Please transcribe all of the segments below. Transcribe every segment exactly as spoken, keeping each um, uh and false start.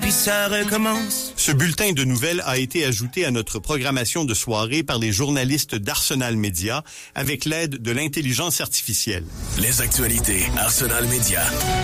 puis ça recommence. Ce bulletin de nouvelles a été ajouté à notre programmation de soirée par les journalistes d'Arsenal Média avec l'aide de l'intelligence artificielle. Les actualités Arsenal Média.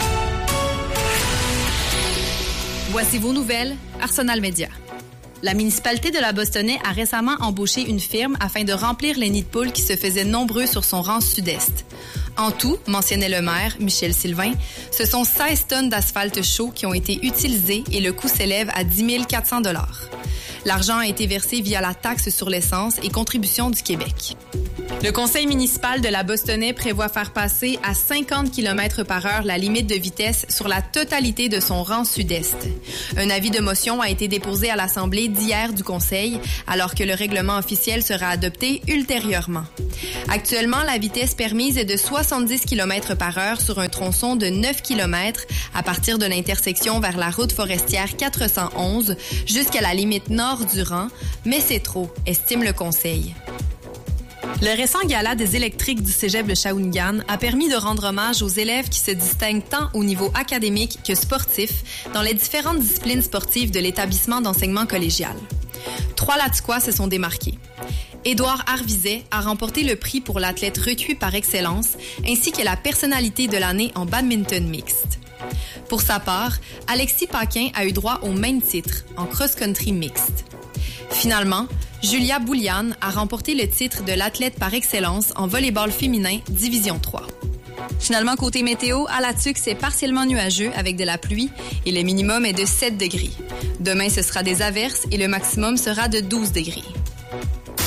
Voici vos nouvelles, Arsenal Média. La municipalité de la Bostonnais a récemment embauché une firme afin de remplir les nids de poules qui se faisaient nombreux sur son rang sud-est. En tout, mentionnait le maire, Michel Sylvain, ce sont seize tonnes d'asphalte chaud qui ont été utilisées et le coût s'élève à dix mille quatre cents dollars. L'argent a été versé via la taxe sur l'essence et contribution du Québec. Le conseil municipal de la Bostonnais prévoit faire passer à cinquante kilomètres par heure la limite de vitesse sur la totalité de son rang sud-est. Un avis de motion a été déposé à l'Assemblée d'hier du conseil, alors que le règlement officiel sera adopté ultérieurement. Actuellement, la vitesse permise est de soixante-dix kilomètres par heure sur un tronçon de neuf kilomètres à partir de l'intersection vers la route forestière quatre cent onze jusqu'à la limite nord du rang, mais c'est trop, estime le conseil. Le récent gala des électriques du cégep de Shawinigan a permis de rendre hommage aux élèves qui se distinguent tant au niveau académique que sportif dans les différentes disciplines sportives de l'établissement d'enseignement collégial. Trois Latquois se sont démarqués. Édouard Arvizet a remporté le prix pour l'athlète recuit par excellence ainsi que la personnalité de l'année en badminton mixte. Pour sa part, Alexis Paquin a eu droit au même titre en cross-country mixte. Finalement, Julia Boulian a remporté le titre de l'athlète par excellence en volley-ball féminin Division trois. Finalement, côté météo, à la Tuque, c'est partiellement nuageux avec de la pluie et le minimum est de sept degrés. Demain, ce sera des averses et le maximum sera de douze degrés.